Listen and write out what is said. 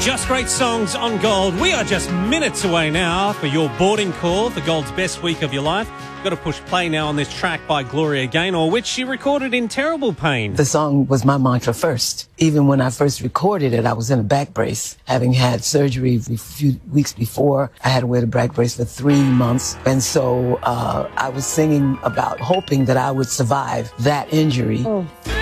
Just great songs on Gold. We are just minutes away now for your boarding call for Gold's best week of your life. Got to push play now on this track by Gloria Gaynor, which she recorded in terrible pain. The song was my mantra first. Even when I first recorded it, I was in a back brace, having had surgery a few weeks before. I had to wear the back brace for 3 months. And so I was singing about hoping that I would survive that injury.